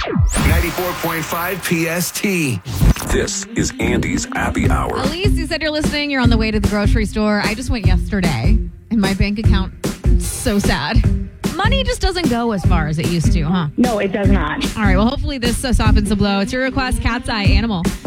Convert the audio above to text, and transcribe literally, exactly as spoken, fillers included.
ninety-four point five P S T. This is Andy's Happy Hour. Elise, you said you're listening. You're on the way to the grocery store. I just went yesterday, and my bank account, so sad. Money just doesn't go as far as it used to, huh? No, it does not. All right, well, hopefully this uh, softens the blow. It's your request, Cat's Eye Animal.